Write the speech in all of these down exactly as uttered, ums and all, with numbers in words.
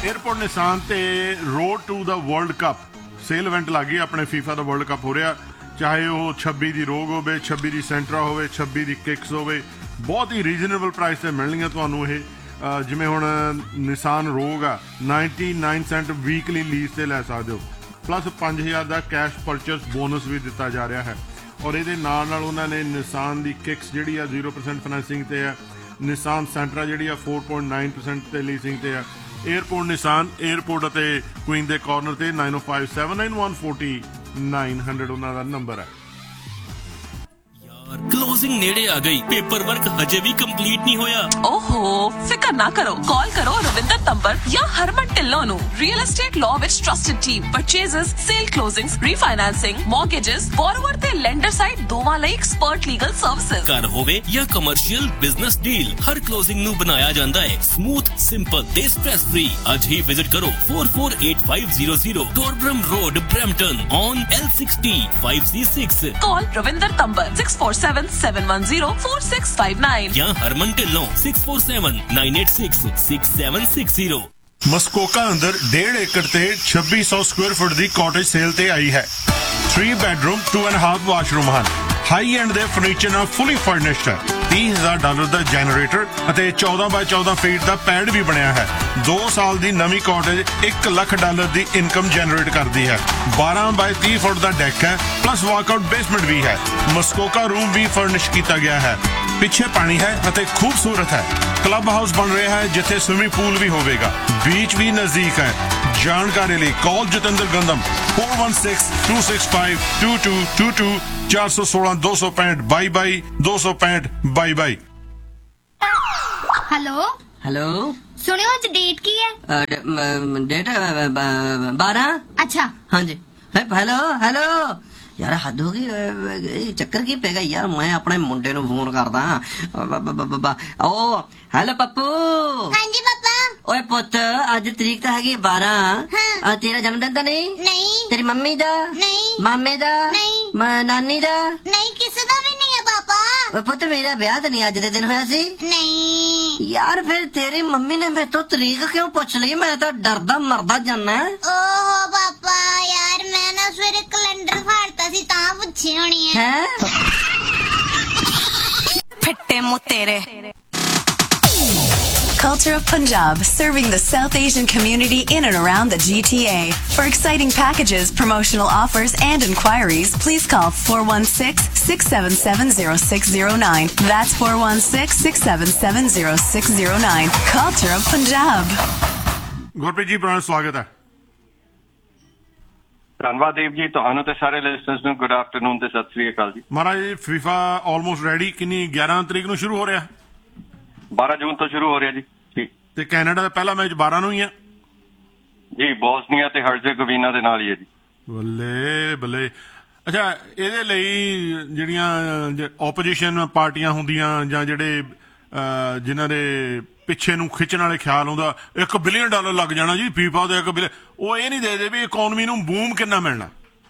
Airport Nissan ਤੇ road to the world cup sale event ਲੱਗ ਗਈ। ਆਪਣੇ ਫੀਫਾ ਦਾ ਵਰਲਡ ਕੱਪ ਹੋ ਰਿਹਾ, ਚਾਹੇ ਉਹ ਛੱਬੀ ਦੀ ਰੋਗ ਹੋਵੇ, ਛੱਬੀ ਦੀ ਸੈਂਟਰਾ ਹੋਵੇ, ਛੱਬੀ ਦੀ ਕਿਕਸ ਹੋਵੇ, ਬਹੁਤ ਹੀ ਰੀਜ਼ਨੇਬਲ ਪ੍ਰਾਈਸ ਤੇ ਮਿਲਣਗੀਆਂ ਤੁਹਾਨੂੰ ਇਹ। ਜਿਵੇਂ ਹੁਣ ਨਿਸਾਨ ਰੋਗ ਆ ninety nine Saint weekly lease ਤੇ ਲੈ ਸਕਦੇ ਹੋ, ਪਲੱਸ ਪੰਜ ਹਜ਼ਾਰ ਦਾ ਕੈਸ਼ ਪਰਚੇਸ ਬੋਨਸ ਵੀ ਦਿੱਤਾ ਜਾ ਰਿਹਾ ਹੈ। ਔਰ ਇਹਦੇ ਨਾਲ ਨਾਲ ਉਹਨਾਂ ਨੇ ਨਿਸਾਨ ਦੀ ਕਿਕਸ ਜਿਹੜੀ ਆ ਜ਼ੀਰੋ ਪਰਸੈਂਟ ਫਾਈਨੈਂਸਿੰਗ ਤੇ ਆ, ਨਿਸਾਨ ਸੈਂਟਰਾ ਜਿਹੜੀ ਆ ਫੋਰ ਪੁਆਇੰਟ ਨਾਈਨ ਪਰਸੈਂਟ ਤੇ ਲੀਸਿੰਗ ਤੇ ਆ। ਏਅਰਪੋਰਟ ਨਿਸਾਨ ਏਅਰਪੋਰਟ ਅਤੇ ਕੁਈਨ ਦੇ ਕਾਰਨਰ ਤੇ ਨਾਈਨ ਓ five seven nine one forty nine hundred ਉਹਨਾਂ ਦਾ ਨੰਬਰ ਹੈ। क्लोजिंग नेड़े आ गई, पेपर वर्क हजे भी कंप्लीट नहीं होया। ओहो फिकर ना करो, कॉल करो रविंदर तंबर या हरमन ढिल्लों नू। Real estate law which trusted team, purchases, cell closings, refinancing, mortgages, borrower ते लेंडर साइड दोवां लई एक्सपर्ट लीगल सर्विसेज। घर होवे या कमर्शियल बिजनेस डील, हर क्लोजिंग नू बनाया जांदा है स्मूथ, सिंपल ते स्ट्रेस फ्री। आज ही विजिट करो four four eight five zero zero डॉर्ब्रम road, Brampton on L sixty five C six. Call Ravinder तंबर six four seven seven one zero four six five nine या Harman Dhillon six four seven nine eight six six seven six zero. ਮਸਕੋਕਾ ਅੰਦਰ डेढ़ एकड़ ਤੇ ਛੱਬੀ ਸੌ square foot ਦੀ cottage sale ਤੇ ਆਈ ਹੈ। Three bedroom to and half washroom ਹਨ। ਹਾਈ ਐਂਡ ਦੇ ਫਰਨੀਚਰ ਨਾਲ ਫੁੱਲੀ ਫਰਨਿਸ਼ਡ ਹੈ। ਤੀਹ ਹਜ਼ਾਰ ਡਾਲਰ ਦਾ ਜਨਰੇਟਰ ਅਤੇ ਚੌਦਾਂ ਬਾਈ ਚੌਦਾਂ ਫੀਟ ਦਾ ਪੈਡ ਵੀ ਬਣਿਆ ਹੈ। ਦੋ ਸਾਲ ਦੀ ਨਵੀਂ ਕਾਟੇਜ ਇੱਕ ਲੱਖ ਡਾਲਰ ਦੀ ਇਨਕਮ ਜਨਰੇਟ ਕਰਦੀ ਹੈ। ਬਾਰਾਂ ਬਾਈ ਤੀਹ ਫੁੱਟ ਦਾ ਡੈਕ ਹੈ, ਪਲੱਸ ਵਾਕਆਊਟ ਬੇਸਮੈਂਟ ਵੀ ਹੈ। ਮਸਕੋਕਾ ਰੂਮ ਵੀ ਫਰਨਿਸ਼ ਕੀਤਾ ਗਿਆ ਹੈ। ਪਿੱਛੇ ਪਾਣੀ ਹੈ ਅਤੇ ਖੂਬਸੂਰਤ ਹੈ। ਕਲੱਬ ਹਾਊਸ ਬਣ ਰਿਹਾ ਹੈ ਜਿੱਥੇ ਸਵਿਮਿੰਗ ਪੂਲ ਵੀ ਹੋਵੇਗਾ। ਬੀਚ ਵੀ ਨਜ਼ਦੀਕ ਹੈ। ਜਾਣਕਾਰੀ ਲਈ ਕਾਲ Jatinder ਗੰਦਮ four one six to six five to to to to चार सौ सोलह दो सौ पैंठ बाई बाई दो सौ पैंठ बाई बाई। हेलो हेलो सुनियो आज डेट की है? डेट बारह। अच्छा हाँ जी। हेलो हेलो यार हद हो गई, चक्कर की पेगा यार। मैं अपने मुंडे नूं फोन करदा। ओ हेलो पप्पू। हाँ जी पापा। ओए पुੱਤ ਅੱਜ ਤਰੀਕ ਤਾਂ ਹੈਗੀ ਬਾਰਾਂ। ਹਾਂ। ਤੇਰਾ ਜਨਮ ਦਿਨ ਤਾਂ ਨਹੀਂ? नहीं ਤੇਰੀ ਮੰਮੀ ਦਾ? नहीं ਮਾਮੇ ਦਾ? नहीं ਨਾਨੀ ਦਾ? नहीं किसी का भी नहीं है पापा। ਓਏ ਪੁੱਤ ਮੇਰਾ ਵਿਆਹ ਤਾਂ ਨਹੀਂ ਅੱਜ ਦੇ ਦਿਨ ਹੋਇਆ ਸੀ? नहीं ਯਾਰ ਫਿਰ ਤੇਰੀ ਮੰਮੀ ਨੇ ਮੇਰੇ ਤੋਂ ਤਰੀਕ ਕਿਉਂ ਪੁੱਛ ਲਈ? ਮੈਂ ਤਾਂ ਡਰਦਾ ਮਰਦਾ ਜਾਨਾ। ओहो पापा यार मैं ना सवेरे कैलेंडर फाड़ता सी तां पुछी होनी है। हैं? फिट्टे मुतेरे। Culture of Punjab, serving the South Asian community in and around the G T A. For exciting packages, promotional offers and inquiries, please call four one six, six seven seven, zero six zero nine. That's four one six, six seven seven, zero six zero nine. Culture of Punjab. Gurpreet ji ਬੜਾ ਸਵਾਗਤ ਹੈ। ਧੰਨਵਾਦ ਦੇਵ ਜੀ, ਤੁਹਾਨੂੰ ਤੇ ਸਾਰੇ listeners ਨੂੰ good afternoon ਤੇ ਸਤਿ ਸ੍ਰੀ ਅਕਾਲ ਜੀ। ਮਹਾਰਾਜ ਫੀਫਾ ਆਲਮੋਸਟ ਰੈਡੀ, ਕਿੰਨੀ ਗਿਆਰਾਂ ਤਰੀਕ ਨੂੰ ਸ਼ੁਰੂ ਹੋ ਰਿਹਾ? ਬਾਰਾਂ ਜੂਨ ਤੋਂ ਸ਼ੁਰੂ ਹੋ ਰਿਹਾ ਜੀ। ਠੀਕ। ਤੇ ਕੈਨੇਡਾ ਦਾ ਪਹਿਲਾ ਮੈਚ ਬਾਰਾਂ ਨੂੰ ਹੀ ਹੈ ਜੀ, ਬੋਸਨੀਆ ਤੇ ਹਰਜ਼ੇਗੋਵੀਨਾ ਦੇ ਨਾਲ ਹੀ ਹੈ ਜੀ। ਬੱਲੇ ਬੱਲੇ। ਅੱਛਾ, ਇਹਦੇ ਲਈ ਜਿਹੜੀਆਂ ਓਪੋਜੀਸ਼ਨ ਪਾਰਟੀਆਂ ਹੁੰਦੀਆਂ ਜਾਂ ਜਿਹੜੇ ਜਿਨ੍ਹਾਂ ਦੇ ਪਿੱਛੇ ਨੂੰ ਖਿੱਚਣ ਵਾਲੇ ਖਿਆਲ ਆਉਂਦਾ ਇੱਕ ਬਿਲੀਅਨ ਡਾਲਰ ਲੱਗ ਜਾਣਾ ਜੀ ਫੀਫਾ ਦੇ, ਇੱਕ ਬਿਲੀਅਨ, ਉਹ ਇਹ ਨਹੀਂ ਦੇਖਦੇ ਵੀ ਇਕਨੋਮੀ ਨੂੰ ਬੂਮ ਕਿੰਨਾ ਮਿਲਣਾ।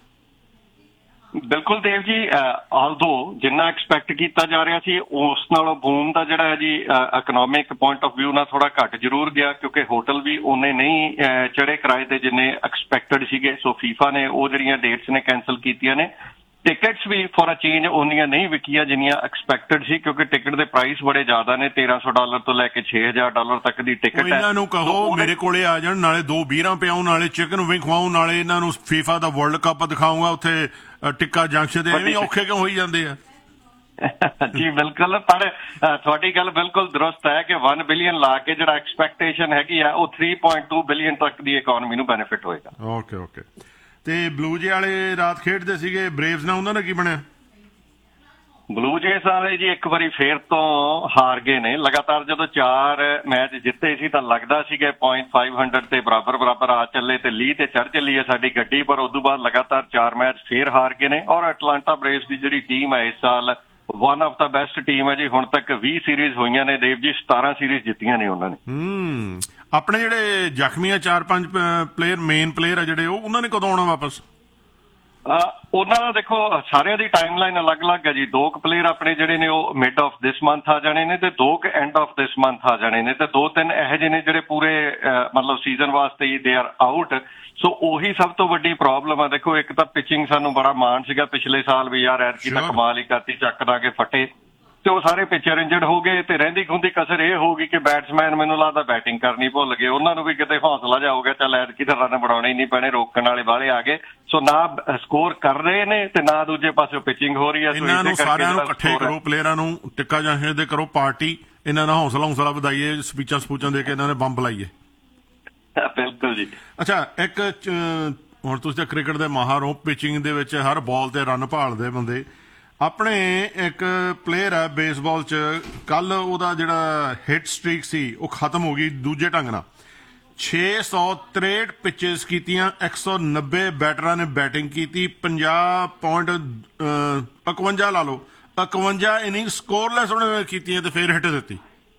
ਬਿਲਕੁਲ ਦੇਵ ਜੀ, ਆਲਦੋ ਜਿੰਨਾ ਐਕਸਪੈਕਟ ਕੀਤਾ ਜਾ ਰਿਹਾ ਸੀ ਉਸ ਨਾਲੋਂ ਬੂਮ ਦਾ ਜਿਹੜਾ ਹੈ ਜੀ ਇਕਨੋਮਿਕ ਪੁਆਇੰਟ ਆਫ ਵਿਊ ਨਾਲ ਥੋੜਾ ਘੱਟ ਜ਼ਰੂਰ ਗਿਆ, ਕਿਉਂਕਿ ਹੋਟਲ ਵੀ ਉਹਨੇ ਨਹੀਂ ਚੜੇ ਕਿਰਾਏ ਤੇ ਜਿੰਨੇ ਐਕਸਪੈਕਟਡ ਸੀਗੇ। ਸੋ ਫੀਫਾ ਨੇ ਉਹ ਜਿਹੜੀਆਂ ਡੇਟਸ ਨੇ ਕੈਂਸਲ ਕੀਤੀਆਂ ਨੇ। ਟਿਕਟਸ ਵੀ ਫੋਰ ਅ ਚੇਂਜ ਉਹਨੀਆਂ ਨਹੀਂ ਵਿਕੀਆਂ ਜਿੰਨੀਆਂ ਐਕਸਪੈਕਟਡ ਸੀ, ਕਿਉਂਕਿ ਟਿਕਟ ਦੇ ਪ੍ਰਾਈਸ ਬੜੇ ਜ਼ਿਆਦਾ ਨੇ। ਤੇਰਾਂ ਸੌ ਡਾਲਰ ਤੋਂ ਲੈ ਕੇ ਛੇ ਹਜ਼ਾਰ ਡਾਲਰ ਤੱਕ ਦੀ ਟਿਕਟ ਹੈ। ਇਹਨਾਂ ਨੂੰ ਕਹੋ ਮੇਰੇ ਕੋਲੇ ਆ ਜਾਣ, ਨਾਲੇ ਦੋ ਬੀਰਾਂ ਪਿਆਉ, ਨਾਲੇ ਚਿਕਨ ਵੀ ਖਵਾਉ, ਨਾਲੇ ਇਹਨਾਂ ਨੂੰ ਫੀਫਾ ਦਾ ਵਰਲਡ ਕੱਪ ਦਿਖਾਊਂਗਾ ਉੱਥੇ ਟਿੱਕਾ ਜੰਕਸ਼ਨ ਤੇ। ਐਵੇਂ ਔਖੇ ਕਿਉਂ ਹੋਈ ਜਾਂਦੇ ਆ? ਜੀ ਬਿਲਕੁਲ, ਪਰ ਤੁਹਾਡੀ ਗੱਲ ਬਿਲਕੁਲ ਦਰੁਸਤ ਹੈ ਕਿ ਇੱਕ ਬਿਲੀਅਨ ਲਾ ਕੇ ਜਿਹੜਾ ਐਕਸਪੈਕਟੇਸ਼ਨ ਹੈਗੀ ਆ ਉਹ ਤਿੰਨ ਪੁਆਇੰਟ ਦੋ ਬਿਲੀਅਨ ਤੱਕ ਦੀ ਇਕਨੋਮੀ ਨੂੰ ਬੈਨੀਫਿਟ ਹੋਏਗਾ। Okay okay. ਤੇ ਬਲੂ ਜੇ ਵਾਲੇ ਰਾਤ ਖੇਡਦੇ ਸੀਗੇ ਬਰੇਵਜ਼ ਨਾਲ, ਉਹਨਾਂ ਦਾ ਕੀ ਬਣਿਆ? ਬਲੂ ਜੇਸ ਵਾਲੇ ਜੀ ਇੱਕ ਵਾਰੀ ਫੇਰ ਤੋਂ ਹਾਰ ਗਏ ਨੇ। ਲਗਾਤਾਰ ਜਦੋਂ ਚਾਰ ਮੈਚ ਜਿੱਤੇ ਸੀ ਤਾਂ ਲੱਗਦਾ ਸੀ ਕਿ ਪੁਆਇੰਟ ਫਾਈਵ ਹੰਡਰਡ ਤੇ ਬਰਾਬਰ ਬਰਾਬਰ ਆ ਚੱਲੇ ਤੇ ਲੀਹ ਤੇ ਚੜ ਚੱਲੀ ਹੈ ਸਾਡੀ ਗੱਡੀ, ਪਰ ਉਦੋਂ ਬਾਅਦ ਲਗਾਤਾਰ ਚਾਰ ਮੈਚ ਫੇਰ ਹਾਰ ਗਏ ਨੇ। ਔਰ ਅਟਲਾਂਟਾ ਬਰੇਵਜ਼ ਦੀ ਜਿਹੜੀ ਟੀਮ ਹੈ ਇਸ ਸਾਲ one of the best team ਹੈ ਜੀ। ਹੁਣ ਤੱਕ ਵੀਹ ਸੀਰੀਜ਼ ਹੋਈਆਂ ਨੇ ਦੇਵ ਜੀ, ਸਤਾਰਾਂ ਸੀਰੀਜ਼ ਜਿੱਤੀਆਂ ਨੇ ਉਹਨਾਂ ਨੇ। ਹੂੰ, ਆਪਣੇ ਜਿਹੜੇ ਜ਼ਖਮੀ ਆ ਚਾਰ ਪੰਜ ਪਲੇਅਰ, ਮੇਨ ਪਲੇਅਰ ਆ ਜਿਹੜੇ, ਉਹ ਉਹਨਾਂ ਨੇ ਕਦੋਂ ਆਉਣਾ ਵਾਪਸ? ਉਹਨਾਂ ਦਾ ਦੇਖੋ ਸਾਰਿਆਂ ਦੀ ਟਾਈਮਲਾਈਨ ਅਲੱਗ-ਅਲੱਗ ਹੈ ਜੀ। ਦੋ ਕੁ ਪਲੇਅਰ ਆਪਣੇ ਜਿਹੜੇ ਨੇ ਉਹ ਮਿਡ ਆਫ ਦਿਸ ਮੰਥ ਆ ਜਾਣੇ ਨੇ ਤੇ ਦੋ ਕੁ ਐਂਡ ਆਫ ਦਿਸ ਮੰਥ ਆ ਜਾਣੇ ਨੇ ਤੇ ਦੋ ਤਿੰਨ ਇਹੋ ਜਿਹੇ ਨੇ ਜਿਹੜੇ ਪੂਰੇ ਮਤਲਬ ਸੀਜ਼ਨ ਵਾਸਤੇ ਹੀ ਦੇ ਆਰ ਆਊਟ। ਸੋ ਉਹੀ ਸਭ ਤੋਂ ਵੱਡੀ ਪ੍ਰੋਬਲਮ ਆ। ਦੇਖੋ ਇੱਕ ਤਾਂ ਪਿਚਿੰਗ ਸਾਨੂੰ ਬੜਾ ਮਾਣ ਸੀਗਾ ਪਿਛਲੇ ਸਾਲ ਵੀ, ਯਾਰ ਐਤਕੀ ਤਾਂ ਕਮਾਲ ਹੀ ਕਰਤੀ, ਚੱਕ ਦਾਂਗੇ ਫਟੇ, ਤੇ ਉਹ ਸਾਰੇ ਪਿਚਰ ਇੰਜਰਡ ਹੋ ਗਏ ਤੇ ਰਹਿੰਦੀ ਖੁੰਦੀ ਕਸਰ ਇਹ ਹੋ ਗਈ ਕਿ ਬੈਟਸਮੈਨ ਮੈਨੂੰ ਲੱਗਦਾ ਬੈਟਿੰਗ ਕਰਨੀ ਭੁੱਲ ਗਏ। ਉਹਨਾਂ ਨੂੰ ਵੀ ਕਿਤੇ ਹੌਸਲਾ ਜਾ ਹੋ ਗਿਆ, ਚੱਲ ਐਤਕੀ ਤਾਂ ਰਨ ਬਣਾਉਣੇ ਹੀ ਨਹੀਂ ਪੈਣੇ, ਰੋਕਣ ਵਾਲੇ ਬਾਹਲੇ ਆ ਗਏ। ਸੋ ਨਾ ਸਕੋਰ ਕਰ ਰਹੇ ਨੇ ਤੇ ਨਾ ਦੂਜੇ ਪਾਸੇ ਪਿਚਿੰਗ ਹੋ ਰਹੀ ਹੈ। ਇਹਨਾਂ ਨੂੰ ਸਾਰਿਆਂ ਨੂੰ ਇਕੱਠੇ ਕਰੋ, ਪਲੇਅਰਾਂ ਨੂੰ ਟਿੱਕਾ ਜਾਂਦੇ ਦੇ ਕਰੋ ਪਾਰਟੀ, ਇਹਨਾਂ ਦਾ ਹੌਸਲਾ ਹੌਸਲਾ ਵਧਾਈਏ, ਸਪੀਚਾਂ ਸਪੂਚਾਂ ਦੇ ਕੇ ਇਹਨਾਂ ਨੇ ਬੰਬ ਲਾਈਏ। ਬਿਲਕੁਲ ਜੀ। ਅੱਛਾ, ਇੱਕ ਹੁਣ ਤੁਸੀਂ ਕ੍ਰਿਕਟ ਦੇ ਮਾਹਰ ਹੋ, ਪਿਚਿੰਗ ਦੇ ਵਿੱਚ ਹਰ ਬਾਲ ਤੇ ਰਨ ਭਾਲਦੇ ਬੰਦੇ। ਆਪਣੇ ਇੱਕ ਪਲੇਅਰ ਹੈ ਬੇਸਬਾਲ 'ਚ, ਕੱਲ ਉਹਦਾ ਜਿਹੜਾ ਹਿੱਟ ਸਟ੍ਰੀਕ ਸੀ ਉਹ ਖਤਮ ਹੋ ਗਈ ਦੂਜੇ ਢੰਗ ਨਾਲ। ਛੇ ਸੌ ਤਰੇਹਠ ਪਿਚਿਸ ਕੀਤੀਆਂ, ਇੱਕ ਸੌ ਨੱਬੇ ਬੈਟਰਾਂ ਨੇ ਬੈਟਿੰਗ ਕੀਤੀ, ਪੰਜਾਹ ਪੁਆਇੰਟ ਇਕਵੰਜਾ ਲਾ ਲਓ, ਇਕਵੰਜਾ ਇਨਿੰਗ ਸਕੋਰਲੈਸ ਉਹਨੇ ਕੀਤੀਆਂ ਤੇ ਫਿਰ ਹਿੱਟ ਦਿੱਤੀ।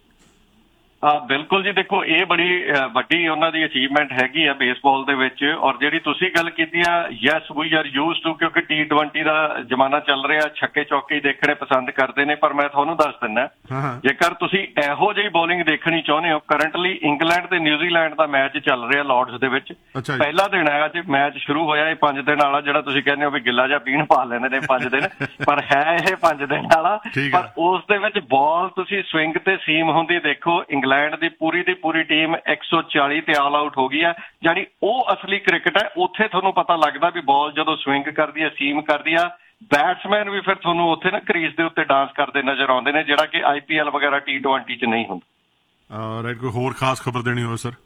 ਬਿਲਕੁਲ ਜੀ। ਦੇਖੋ ਇਹ ਬੜੀ ਵੱਡੀ ਉਹਨਾਂ ਦੀ ਅਚੀਵਮੈਂਟ ਹੈਗੀ ਆ ਬੇਸਬਾਲ ਦੇ ਵਿੱਚ। ਔਰ ਜਿਹੜੀ ਤੁਸੀਂ ਗੱਲ ਕੀਤੀ ਆ, yes we R used to, ਕਿਉਂਕਿ ਟੀ ਟਵੈਂਟੀ ਦਾ ਜ਼ਮਾਨਾ ਚੱਲ ਰਿਹਾ, ਛੱਕੇ ਚੌਕੇ ਦੇਖਣੇ ਪਸੰਦ ਕਰਦੇ ਨੇ। ਪਰ ਮੈਂ ਤੁਹਾਨੂੰ ਦੱਸ ਦਿੰਦਾ, ਜੇਕਰ ਤੁਸੀਂ ਇਹੋ ਜਿਹੀ ਬੋਲਿੰਗ ਦੇਖਣੀ ਚਾਹੁੰਦੇ ਹੋ, ਕਰੰਟਲੀ ਇੰਗਲੈਂਡ ਤੇ ਨਿਊਜ਼ੀਲੈਂਡ ਦਾ ਮੈਚ ਚੱਲ ਰਿਹਾ ਲਾਰਡਸ ਦੇ ਵਿੱਚ। ਪਹਿਲਾ ਦਿਨ ਹੈ ਅੱਜ, ਮੈਚ ਸ਼ੁਰੂ ਹੋਇਆ ਇਹ ਪੰਜ ਦਿਨ ਵਾਲਾ, ਜਿਹੜਾ ਤੁਸੀਂ ਕਹਿੰਦੇ ਹੋ ਵੀ ਗਿੱਲਾ ਜਿਹਾ ਪੀਣ ਪਾ ਲੈਂਦੇ ਨੇ ਪੰਜ ਦਿਨ, ਪਰ ਹੈ ਇਹ ਪੰਜ ਦਿਨ ਵਾਲਾ। ਪਰ ਉਸ ਦੇ ਵਿੱਚ ਬਾਲ ਤੁਸੀਂ ਸਵਿੰਗ ਤੇ ਸੀਮ ਹੁੰਦੀ ਦੇਖੋ, ਇੰਗਲੈਂਡ ਦੀ ਪੂਰੀ ਦੀ ਪੂਰੀ ਟੀਮ ਇੱਕ ਸੌ ਚਾਲੀ ਤੇ ਆਲ ਆਊਟ ਹੋ ਗਈ ਹੈ। ਜਾਨੀ ਉਹ ਅਸਲੀ ਕ੍ਰਿਕਟ ਹੈ। ਉੱਥੇ ਤੁਹਾਨੂੰ ਪਤਾ ਲੱਗਦਾ ਵੀ ਬਾਲ ਜਦੋਂ ਸਵਿੰਗ ਕਰਦੀ ਹੈ, ਸੀਮ ਕਰਦੀ ਆ, ਬੈਟਸਮੈਨ ਵੀ ਫਿਰ ਤੁਹਾਨੂੰ ਉੱਥੇ ਨਾ ਕ੍ਰੀਜ਼ ਦੇ ਉੱਤੇ ਡਾਂਸ ਕਰਦੇ ਨਜ਼ਰ ਆਉਂਦੇ ਨੇ, ਜਿਹੜਾ ਕਿ ਆਈ ਪੀ ਐਲ ਵਗੈਰਾ ਟੀ ਟਵੈਂਟੀ 'ਚ ਨਹੀਂ ਹੁੰਦਾ। ਰਾਈਟ, ਕੋਈ ਹੋਰ ਖਾਸ ਖਬਰ ਦੇਣੀ ਹੋਵੇ ਸਰ?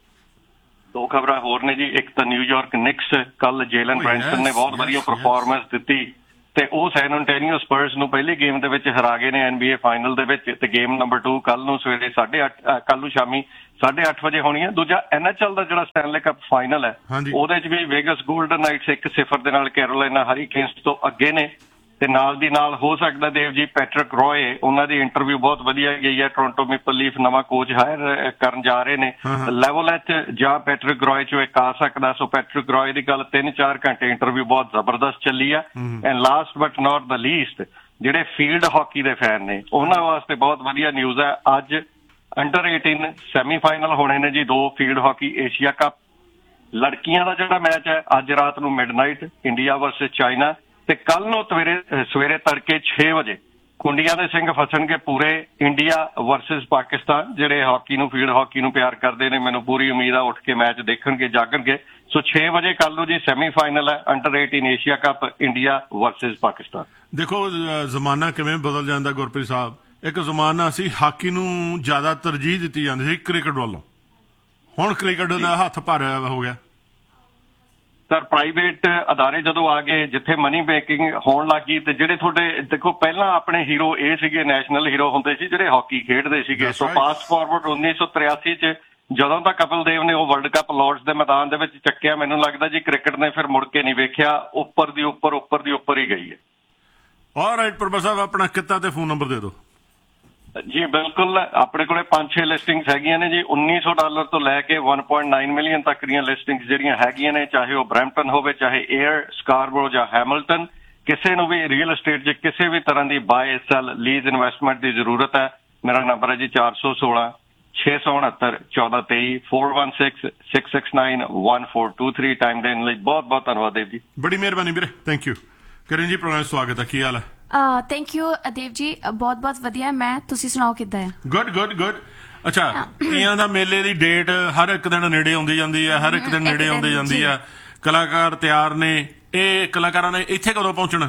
ਦੋ ਖਬਰਾਂ ਹੋਰ ਨੇ ਜੀ। ਇੱਕ ਤਾਂ ਨਿਊਯਾਰਕ ਨਿਕਸ, ਕੱਲ ਜੇਲਨ ਬ੍ਰੈਂਸਨ ਨੇ ਬਹੁਤ ਵਧੀਆ ਪਰਫਾਰਮੈਂਸ ਦਿੱਤੀ ਤੇ ਉਹ ਸੈਨ ਐਂਟੋਨੀਓ ਸਪਰਸ ਨੂੰ ਪਹਿਲੀ ਗੇਮ ਦੇ ਵਿੱਚ ਹਰਾ ਗਏ ਨੇ ਐਨ ਬੀ ਏ ਫਾਈਨਲ ਦੇ ਵਿੱਚ। ਤੇ ਗੇਮ ਨੰਬਰ ਟੂ ਕੱਲ ਨੂੰ ਸਵੇਰੇ ਸਾਢੇ ਅੱਠ ਕੱਲ ਨੂੰ ਸ਼ਾਮੀ ਸਾਢੇ ਅੱਠ ਵਜੇ ਹੋਣੀ ਹੈ। ਦੂਜਾ ਐਨ ਐਚ ਐਲ ਦਾ ਜਿਹੜਾ ਸਟੈਨਲੇ ਕੱਪ ਫਾਈਨਲ ਹੈ, ਉਹਦੇ 'ਚ ਵੀ ਵੇਗਸ ਗੋਲਡਨ ਨਾਈਟਸ ਇੱਕ ਸਿਫਰ ਦੇ ਨਾਲ ਕੈਰੋਲਾਈਨਾ ਹਰੀਕੇਨਸ ਤੋਂ ਅੱਗੇ ਨੇ। ਤੇ ਨਾਲ ਦੀ ਨਾਲ ਹੋ ਸਕਦਾ ਦੇਵ ਜੀ ਪੈਟਰਿਕ ਰॉय, ਉਹਨਾਂ ਦੀ ਇੰਟਰਵਿਊ ਬਹੁਤ ਵਧੀਆ ਗਈ ਹੈ। ਟੋਰਾਂਟੋ ਮੈਪਲ ਲੀਫ ਨਵਾਂ ਕੋਚ ਹਾਇਰ ਕਰਨ ਜਾ ਰਹੇ ਨੇ, ਲੈਵਲ ਐਚ ਜਾਂ ਪੈਟਰਿਕ ਰॉय ਚੋਂ ਇੱਕ ਆ ਸਕਦਾ। ਸੋ ਪੈਟਰਿਕ ਰॉय ਦੀ ਗੱਲ ਤਿੰਨ ਚਾਰ ਘੰਟੇ ਇੰਟਰਵਿਊ ਬਹੁਤ ਜ਼ਬਰਦਸਤ ਚੱਲੀ ਆ। And last but not the least, ਜਿਹੜੇ ਫੀਲਡ ਹਾਕੀ ਦੇ ਫੈਨ ਨੇ ਉਹਨਾਂ ਵਾਸਤੇ ਬਹੁਤ ਵਧੀਆ ਨਿਊਜ਼ ਹੈ। ਅੱਜ ਅੰਡਰ ਅਠਾਰਾਂ ਸੈਮੀਫਾਈਨਲ ਹੋਣੇ ਨੇ ਜੀ, ਦੋ ਫੀਲਡ ਹਾਕੀ ਏਸ਼ੀਆ ਕੱਪ। ਲੜਕੀਆਂ ਦਾ ਜਿਹੜਾ ਮੈਚ ਹੈ ਅੱਜ ਰਾਤ ਨੂੰ ਮਿਡਨਾਈਟ, ਇੰਡੀਆ ਵਰਸਸ ਚਾਈਨਾ। ਤੇ ਕੱਲ ਨੂੰ ਸਵੇਰੇ ਸਵੇਰੇ ਤੜਕੇ ਛੇ ਵਜੇ ਕੁੰਡੀਆਂ ਦੇ ਸਿੰਘ ਫਸਣਗੇ ਪੂਰੇ, ਇੰਡੀਆ ਵਰਸਸ ਪਾਕਿਸਤਾਨ। ਜਿਹੜੇ ਹਾਕੀ ਨੂੰ, ਫੀਲਡ ਹਾਕੀ ਨੂੰ ਪਿਆਰ ਕਰਦੇ ਨੇ, ਮੈਨੂੰ ਪੂਰੀ ਉਮੀਦ ਆ ਉੱਠ ਕੇ ਮੈਚ ਦੇਖਣਗੇ, ਜਾਗਣਗੇ। ਸੋ ਛੇ ਵਜੇ ਕੱਲ ਨੂੰ ਜੀ ਸੈਮੀਫਾਈਨਲ ਹੈ ਅੰਡਰ ਅਠਾਰਾਂ Asia cup, India versus Pakistan. ਦੇਖੋ ਜ਼ਮਾਨਾ ਕਿਵੇਂ ਬਦਲ ਜਾਂਦਾ ਗੁਰਪ੍ਰੀਤ ਸਾਹਿਬ। ਇੱਕ ਜ਼ਮਾਨਾ ਸੀ ਹਾਕੀ ਨੂੰ ਜ਼ਿਆਦਾ ਤਰਜੀਹ ਦਿੱਤੀ ਜਾਂਦੀ ਸੀ ਕ੍ਰਿਕਟ ਵੱਲੋਂ, ਹੁਣ ਕ੍ਰਿਕਟ ਦਾ ਹੱਥ ਭਰਿਆ ਹੋ ਗਿਆ। ਸਰ ਪ੍ਰਾਈਵੇਟ ਅਦਾਰੇ ਜਦੋਂ ਆ ਗਏ, ਜਿੱਥੇ ਮਨੀ ਮੇਕਿੰਗ ਹੋਣ ਲੱਗੀ, ਤੇ ਜਿਹੜੇ ਤੁਹਾਡੇ ਦੇਖੋ ਪਹਿਲਾਂ ਆਪਣੇ ਹੀਰੋ ਇਹ ਸੀਗੇ, ਨੈਸ਼ਨਲ ਹੀਰੋ ਹੁੰਦੇ ਸੀ ਜਿਹੜੇ ਹਾਕੀ ਖੇਡਦੇ ਸੀਗੇ। ਸੋ ਫਾਸਟ ਫਾਰਵਰਡ ਉੱਨੀ ਸੌ ਤਰਿਆਸੀ 'ਚ ਜਦੋਂ ਤਾਂ ਕਪਿਲ ਦੇਵ ਨੇ ਉਹ ਵਰਲਡ ਕੱਪ ਲਾਰਡਸ ਦੇ ਮੈਦਾਨ ਦੇ ਵਿੱਚ ਚੱਕਿਆ, ਮੈਨੂੰ ਲੱਗਦਾ ਜੀ ਕ੍ਰਿਕਟ ਨੇ ਫਿਰ ਮੁੜ ਕੇ ਨਹੀਂ ਵੇਖਿਆ, ਉੱਪਰ ਦੀ ਉੱਪਰ ਉੱਪਰ ਦੀ ਉੱਪਰ ਹੀ ਗਈ ਹੈ। ਆਲਰਾਈਟ ਪ੍ਰੋਫੈਸਰ ਸਾਹਿਬ, ਆਪਣਾ ਕਿੱਤਾ ਤੇ ਫੋਨ ਨੰਬਰ ਦੇ ਦਿਓ ਜੀ। ਬਿਲਕੁਲ, ਆਪਣੇ ਕੋਲੇ ਪੰਜ ਛੇ ਲਿਸਟਿੰਗਸ ਹੈਗੀਆਂ ਨੇ ਜੀ। ਉੱਨੀ ਸੌ ਡਾਲਰ ਤੋਂ ਲੈ ਕੇ ਇੱਕ ਪੁਆਇੰਟ ਨੌ ਮਿਲੀਅਨ ਤੱਕ ਦੀਆਂ ਲਿਸਟਿੰਗਸ ਜਿਹੜੀਆਂ ਹੈਗੀਆਂ ਨੇ, ਚਾਹੇ ਉਹ ਬਰੈਂਪਟਨ ਹੋਵੇ, ਚਾਹੇ ਏਅਰ, ਸਕਾਰਬਰੋ ਜਾਂ ਹੈਮਿਲਟਨ। ਕਿਸੇ ਨੂੰ ਵੀ ਰੀਅਲ ਐਸਟੇਟ 'ਚ ਕਿਸੇ ਵੀ ਤਰ੍ਹਾਂ ਦੀ ਬਾਏ, ਸੈਲ, ਲੀਜ਼, ਇਨਵੈਸਟਮੈਂਟ ਦੀ ਜ਼ਰੂਰਤ ਹੈ, ਮੇਰਾ ਨੰਬਰ ਹੈ ਜੀ ਚਾਰ ਸੌ ਸੋਲਾਂ ਛੇ ਸੌ ਉਣਹੱਤਰ ਚੌਦਾਂ ਤੇਈ four one six six six nine one four two three. Time ਦੇਣ ਲਈ ਬਹੁਤ ਬਹੁਤ ਧੰਨਵਾਦ ਦੇਵ ਜੀ। ਬੜੀ ਮਿਹਰਬਾਨੀ ਵੀਰੇ, ਥੈਂਕ ਯੂ। ਕਰਨ ਜੀ ਪ੍ਰੋਗਰਾਮ ਸਵਾਗਤ ਹੈ, ਕੀ ਹਾਲ ਹੈ? ਥੈਂਕ ਯੂ ਦੇਵ ਜੀ, ਬਹੁਤ ਬਹੁਤ ਵਧੀਆ। ਮੈਂ, ਤੁਸੀਂ ਸੁਣਾਓ ਕਿੱਦਾਂ ਹੈ? Good good good. ਅੱਛਾ, ਤੀਆਂ ਦਾ ਮੇਲੇ ਦੀ ਡੇਟ ਹਰ ਇੱਕ ਦਿਨ ਨੇੜੇ ਆਉਂਦੀ ਜਾਂਦੀ ਹੈ, ਹਰ ਇੱਕ ਦਿਨ ਨੇੜੇ ਆਉਂਦੀ ਜਾਂਦੀ ਹੈ। ਕਲਾਕਾਰ ਤਿਆਰ ਨੇ, ਇਹ ਕਲਾਕਾਰਾਂ ਨੇ ਇੱਥੇ ਕਦੋਂ ਪਹੁੰਚਣਾ?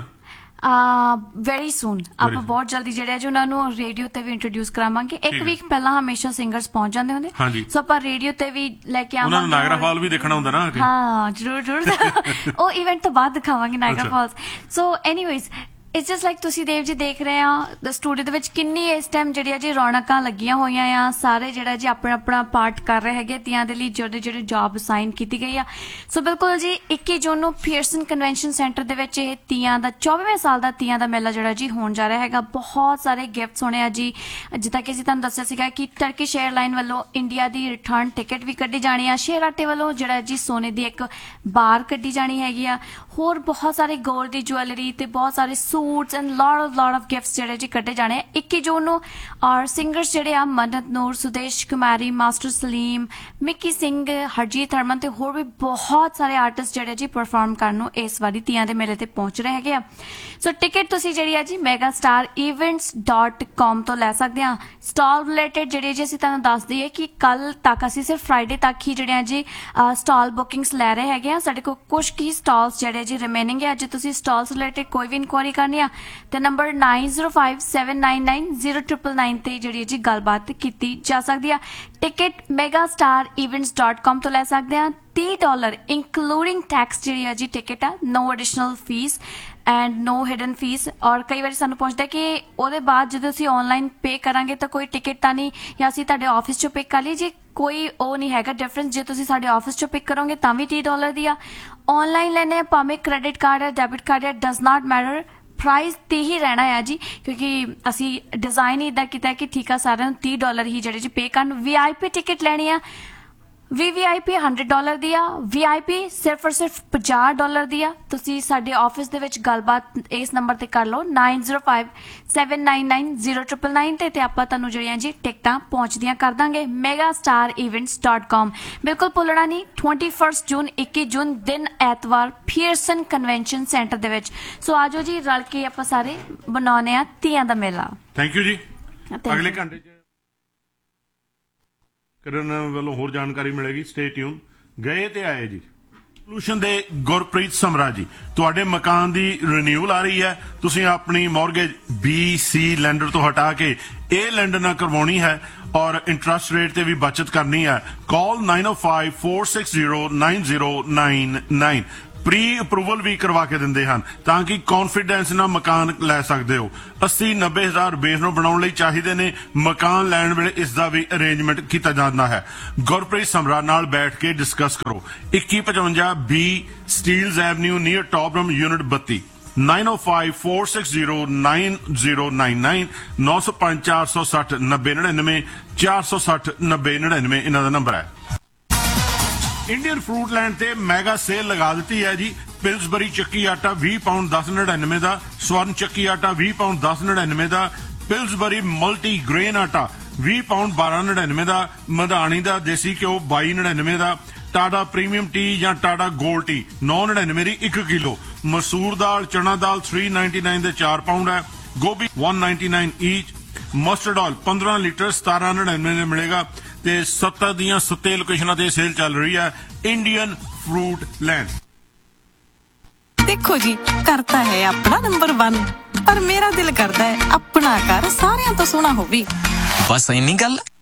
Very soon. ਆਪਾਂ ਬਹੁਤ ਜਲਦੀ ਜਿਹੜਾ ਜੀ ਉਹਨਾਂ ਨੂੰ ਰੇਡੀਓ ਤੇ ਵੀ ਇੰਟਰੋਡਿਊਸ ਕਰਾਵਾਂਗੇ। ਇੱਕ ਵੀਕ ਪਹਿਲਾਂ ਹਮੇਸ਼ਾ ਸਿੰਗਰਸ ਪਹੁੰਚ ਜਾਂਦੇ ਹੁੰਦੇ, ਸੋ ਆਪਾਂ ਰੇਡੀਓ ਤੇ ਵੀ ਲੈ ਕੇ ਆਵਾਂਗੇ। ਉਹਨਾਂ ਨੂੰ ਨਾਇਗਰਾ ਫਾਲ ਵੀ ਦੇਖਣਾ ਹੁੰਦਾ ਨਾ? ਹਾਂ, ਜ਼ਰੂਰ ਜ਼ਰੂਰ। ਉਹ ਇਵੈਂਟ ਤੋਂ ਬਾਅਦ ਦਿਖਾਵਾਂਗੇ Niagara false. So anyways, it's just like ਤੁਸੀਂ ਦੇਵ ਜੀ ਦੇਖ ਰਹੇ ਆ ਦ ਸਟੂਡੀਓ ਦੇ ਵਿੱਚ ਕਿੰਨੀ ਇਸ ਟਾਈਮ ਜਿਹੜੀ ਆ ਜੀ ਰੌਣਕਾਂ ਲੱਗੀਆਂ ਹੋਈਆਂ ਆ। ਸਾਰੇ ਜਿਹੜਾ ਜੀ ਆਪਣਾ ਆਪਣਾ ਪਾਰਟ ਕਰ ਰਹੇ ਹੈਗੇ ਤੀਆਂ ਦੇ ਲਈ, ਜਿਹੜੇ ਜਿਹੜੇ ਜੌਬ ਅਸਾਈਨ ਕੀਤੀ ਗਈ ਆ। ਸੋ ਬਿਲਕੁਲ ਜੀ ਇੱਕੀ ਜੂਨ ਨੂੰ ਪੀਅਰਸਨ ਕਨਵੈਨਸ਼ਨ ਸੈਂਟਰ ਦੇ ਵਿੱਚ ਇਹ ਤੀਆਂ ਦਾ ਚੌਵੀਵੇਂ ਸਾਲ ਦਾ ਤੀਆਂ ਦਾ ਮੇਲਾ ਜਿਹੜਾ ਜੀ ਹੋਣ ਜਾ ਰਿਹਾ ਹੈਗਾ। ਬਹੁਤ ਸਾਰੇ ਗਿਫਟਸ ਹੋਣੇ ਆ ਜੀ, ਜਿੱਦਾਂ ਕਿ ਅਸੀਂ ਤੁਹਾਨੂੰ ਦੱਸਿਆ ਸੀਗਾ ਕਿ ਟਰਕਿਸ਼ 에ਅਰਲਾਈਨ ਵੱਲੋਂ ਇੰਡੀਆ ਦੀ ਰਿਟਰਨ ਟਿਕਟ ਵੀ ਕੱਢੀ ਜਾਣੀ ਆ। ਸ਼ੇਰ ਆਟੇ ਵੱਲੋਂ ਜਿਹੜਾ ਜੀ ਸੋਨੇ ਦੀ ਇੱਕ ਬਾਰ ਕੱਢੀ ਜਾਣੀ ਹੈਗੀ ਆ। ਹੋਰ ਬਹੁਤ ਸਾਰੇ ਗੋਲਡ ਦੀ ਜੁਐਲਰੀ ਤੇ ਬਹੁਤ ਸਾਰੇ suits and lot of lot of gifts ਜਿਹੜੇ ਜੀ ਕੱਢੇ ਜਾਣੇ ਇੱਕੀ ਜੂਨ ਨੂੰ। ਔਰ ਸਿੰਗਰਸ ਜਿਹੜੇ ਆ ਮੰਨਤ ਨੂਰ, ਸੁਦੇਸ਼ ਕੁਮਾਰੀ, ਮਾਸਟਰ ਸਲੀਮ, ਮਿੱਕੀ ਸਿੰਘ, ਹਰਜੀਤ ਹਰਮਨ ਤੇ ਹੋਰ ਵੀ ਬਹੁਤ ਸਾਰੇ ਆਰਟਿਸਟ ਜਿਹੜੇ ਜੀ ਪਰਫਾਰਮ ਕਰਨ ਨੂੰ ਇਸ ਵਾਰੀ ਤੀਆਂ ਦੇ ਮੇਲੇ ਤੇ ਪਹੁੰਚ ਰਹੇ ਹੈਗੇ ਆ। ਸੋ ਟਿਕਟ ਤੁਸੀਂ ਜਿਹੜੀ ਆ ਜੀ mega star events dot com ਤੋਂ ਲੈ ਸਕਦੇ ਆ। ਸਟਾਲ ਰਿਲੇਟਡ ਜਿਹੜੇ ਜੀ ਅਸੀਂ ਤੁਹਾਨੂੰ ਦੱਸ ਦਈਏ ਕਿ ਕੱਲ ਤੱਕ ਅਸੀਂ ਸਿਰਫ ਫਰਾਈਡੇ ਤੱਕ ਹੀ ਜਿਹੜੇ ਆ ਜੀ ਸਟਾਲ ਬੁਕਿੰਗਸ ਲੈ ਰਹੇ ਹੈਗੇ ਆ। ਸਾਡੇ ਕੋਲ ਕੁਝ ਕੀ ਸਟਾਲਸ ਜਿਹੜੇ ਜੀ ਰਿਮੇਨਿੰਗ ਹੈ। ਜੇ ਤੁਸੀਂ ਸਟਾਲਸ ਰਿਲੇਟਡ ਕੋਈ ਵੀ ਇਨਕੁਆਇਰੀ ਕਰਨੀ ਆ ਤੇ number nine zero five seven nine nine zero triple nine ਤੇ ਜਿਹੜੀ ਜੀ ਗੱਲਬਾਤ ਕੀਤੀ ਜਾ ਸਕਦੀ ਆ। Ticket mega star events dot com ਤੋਂ ਲੈ ਸਕਦੇ ਆ। ਤੀਹ ਡਾਲਰ ਇੰਕਲੂਡਿੰਗ ਟੈਕਸ ਜਿਹੜੀ ਆ ਜੀ ਟਿਕਟ ਆ। ਨੋ additional fees and no hidden fees. ਔਰ ਕਈ ਵਾਰੀ ਸਾਨੂੰ ਪੁੱਛਦਾ ਕਿ ਉਹਦੇ ਬਾਅਦ ਜਦੋਂ ਅਸੀਂ ਆਨਲਾਈਨ ਪੇ ਕਰਾਂਗੇ ਤਾਂ ਕੋਈ ਟਿਕਟ ਤਾਂ ਨਹੀਂ, ਜਾਂ ਅਸੀਂ ਤੁਹਾਡੇ ਆਫਿਸ ਚੋਂ ਪਿਕ ਕਰ ਲਈ ਜੀ, ਕੋਈ ਉਹ ਨਹੀਂ ਹੈਗਾ ਡਿਫਰੈਂਸ। ਜੇ ਤੁਸੀਂ ਸਾਡੇ ਆਫਿਸ ਚੋਂ ਪਿਕ ਕਰੋਗੇ ਤਾਂ ਵੀ ਤੀਹ ਡਾਲਰ ਦੀ ਆ। ਆਨਲਾਈਨ ਲੈਣੇ ਭਾਵੇਂ ਕ੍ਰੈਡਿਟ ਕਾਰਡ ਹੈ, ਡੈਬਿਟ ਕਾਰਡ ਹੈ, ਡਜ਼ ਨਾਟ ਮੈਟਰ, ਪ੍ਰਾਈਸ ਤੇ ਹੀ ਰਹਿਣਾ ਆ ਜੀ, ਕਿਉਂਕਿ ਅਸੀਂ ਡਿਜ਼ਾਈਨ ਹੀ ਇਦਾਂ ਕੀਤਾ ਕਿ ਠੀਕ ਆ ਸਾਰਿਆਂ ਨੂੰ ਤੀਹ ਡਾਲਰ ਹੀ ਜਿਹੜੇ ਜੀ ਪੇ ਕਰਨ। ਵੀ ਆਈ ਪੀ ਟਿਕਟ ਲੈਣੀ ਆ, ਵੀ ਵੀ ਆਈ ਪੀ ਹੰਡਰਡ ਡਾਲਰ ਦੀ ਆ। ਵੀ ਆਈ ਪੀ ਸਿਰਫ ਔਰ ਸਿਰਫ ਪੰਜਾਹ ਡਾਲਰ ਦੀ ਆ। ਤੁਸੀਂ ਸਾਡੇ ਆਫਿਸ ਦੇ ਵਿੱਚ ਗੱਲਬਾਤ ਇਸ ਨੰਬਰ ਤੇ ਕਰ ਲਓ nine zero five seven nine nine zero triple nine ਤੇ ਤੇ ਆਪਾਂ ਤੁਹਾਨੂੰ ਜਿਹੜੀਆਂ ਜੀ ਟਿਕਟਾਂ ਪਹੁੰਚਦੀਆਂ ਕਰ ਦਾਂਗੇ mega star events dot com. ਬਿਲਕੁਲ ਭੁੱਲਣਾ ਨਹੀਂ, ਇਕੱਤੀ ਜੂਨ ਇੱਕੀ ਜੂਨ ਦਿਨ ਐਤਵਾਰ ਪੀਅਰਸਨ ਕਨਵੈਨਸ਼ਨ ਸੈਂਟਰ ਦੇ ਵਿੱਚ। ਸੋ ਆਜੋ ਜੀ ਰਲ ਕੇ ਆਪਾਂ ਸਾਰੇ ਬਣਾਉਂਦੇ ਆ ਤੀਆਂ ਦਾ ਮੇਲਾ। ਥੈਂਕ ਯੂ ਜੀ। ਅਗਲੇ ਘੰਟੇ ਚ ਕਰਨ ਵੱਲੋਂ ਹੋਰ ਜਾਣਕਾਰੀ ਮਿਲੇਗੀ। Stay tune. ਗਏ ਤੇ ਆਏ ਜੀ ਸੋਲੂਸ਼ਨ ਦੇ ਗੁਰਪ੍ਰੀਤ ਸਮਰਾ ਜੀ। ਤੁਹਾਡੇ ਮਕਾਨ ਦੀ ਰੀਨਿਊਅਲ ਆ ਰਹੀ ਹੈ, ਤੁਸੀਂ ਆਪਣੀ ਮੌਰਗੇਜ ਬੀ ਸੀ ਲੈਂਡਰ ਤੋਂ ਹਟਾ ਕੇ ਇਹ ਲੈਂਡਰ ਨਾਲ ਕਰਵਾਉਣੀ ਹੈ ਔਰ ਇੰਟਰਸਟ ਰੇਟ ਤੇ ਵੀ ਬਚਤ ਕਰਨੀ ਹੈ। ਕਾਲ ਨਾਈਨ ਓ five four six zero nine zero nine nine. Pre approval ਵੀ ਕਰਵਾ ਕੇ ਦਿੰਦੇ ਹਨ ਤਾਂ ਕਿ ਕੌਨਫੀਡੈਂਸ ਨਾਲ ਮਕਾਨ ਲੈ ਸਕਦੇ ਹੋ। ਅੱਸੀ ਨੱਬੇ ਹਜ਼ਾਰ ਬੇਸ ਨੂੰ ਬਣਾਉਣ ਲਈ ਚਾਹੀਦੇ ਨੇ। ਮਕਾਨ ਲੈਣ ਵੇਲੇ ਇਸ ਦਾ ਵੀ ਅਰੇਂਜਮੈਂਟ ਕੀਤਾ ਜਾਂਦਾ ਹੈ। ਗੁਰਪ੍ਰੀਤ ਸਮਰਾ ਨਾਲ ਬੈਠ ਕੇ ਡਿਸਕਸ ਕਰੋ। ਇੱਕੀ ਪਚਵੰਜਾ ਬੀ ਸਟੀਲਜ਼ ਐਵਨਿਊ ਨੀਅਰ ਟੌਪਰਮ ਯੂਨਿਟ ਬੱਤੀ ਨਾਈਨ ਓ five four six zero nine zero nine nine. ਨੌ ਸੌ ਪੰਜ ਚਾਰ ਸੌ ਸੱਠ ਨੱਬੇ ਨੜਿਨਵੇਂ ਚਾਰ ਸੌ ਸੱਠ ਨੱਬੇ ਨੜਿਨਵੇਂ ਇਹਨਾਂ ਦਾ ਨੰਬਰ ਹੈ। ਇੰਡੀਅਨ ਫਰੂਟ ਲੈਂਡ ਤੇ ਮੈਗਾ ਸੇਲ ਲਗਾ ਦਿੱਤੀ ਹੈ ਜੀ। ਪਿਲਸਬਰੀ ਚੱਕੀ ਆਟਾ ਵੀਹ ਪਾਉਂਡ ਦਸ ਨੜਿਨਵੇਂ ਦਾ, ਸਵਰਨ ਚੱਕੀ ਆਟਾ ਵੀਹ ਪਾਉਂਡ ਦਸ ਨੜਿਨਵੇਂ ਦਾ, ਪਿਲਸਬਰੀ ਮਲਟੀ ਗ੍ਰੇਨ ਆਟਾ ਵੀਹ ਪਾਉਂਡ ਬਾਰਾਂ ਨੜਿਨਵੇਂ ਦਾ, ਮਧਾਣੀ ਦਾ ਦੇਸੀ ਘਿਓ ਬਾਈ ਨੜਿਨਵੇਂ ਦਾ, ਟਾਟਾ ਪ੍ਰੀਮੀਅਮ ਟੀ ਜਾਂ ਟਾਟਾ ਗੋਲਡ ਟੀ ਨੌ ਨੜਿਨਵੇਂ ਦੀ ਇੱਕ ਕਿਲੋ, ਮਸੂਰ ਦਾਲ ਚਣਾ ਦਾਲ ਤਿੰਨ ਸੌ ਨਿਨਆਨਵੇਂ ਦੇ ਚਾਰ ਪਾਉਂਡ ਹੈ, ਗੋਭੀ ਇੱਕ ਸੌ ਨਿਨਆਨਵੇਂ ਈਚ, ਮਸਟਰਡ ਆਇਲ ਪੰਦਰਾਂ ਲੀਟਰ ਸਤਾਰਾਂ ਨੜਿਨਵੇਂ ਦੇ ਮਿਲੇਗਾ ਤੇ ਸੱਤਰ ਦੀਆਂ ਸੱਤੇ ਲੋਕੇਸ਼ਨਾਂ ਤੇ ਸੇਲ ਚੱਲ ਰਹੀ ਹੈ। Indian fruit land. ਦੇਖੋ ਜੀ, ਕਰਤਾ ਹੈ ਆਪਣਾ ਨੰਬਰ वन, ਪਰ ਮੇਰਾ ਦਿਲ ਕਰਦਾ ਹੈ ਆਪਣਾ ਘਰ ਸਾਰਿਆਂ ਤੋਂ ਸੋਹਣਾ ਹੋਵੇ। ਬਸ ਇੰਨੀ ਗੱਲ।